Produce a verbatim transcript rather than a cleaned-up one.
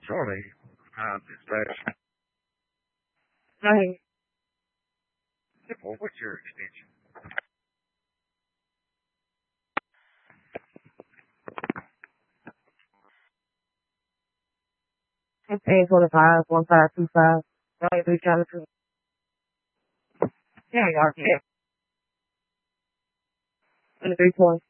Charlie, uh, dispatch. Hey. Well, what's your extension? Fifteen twenty-five, one five two five. Nine three seven two. Yeah, you are. Yeah. Twenty-three twenty.